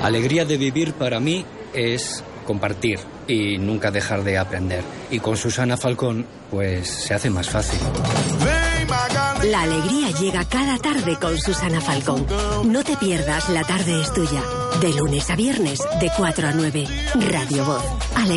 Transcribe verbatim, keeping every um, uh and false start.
Alegría de vivir para mí es compartir y nunca dejar de aprender. Y con Susana Falcón, pues se hace más fácil. La alegría llega cada tarde con Susana Falcón. No te pierdas La tarde es tuya. De lunes a viernes, de cuatro a nueve. Radio Voz.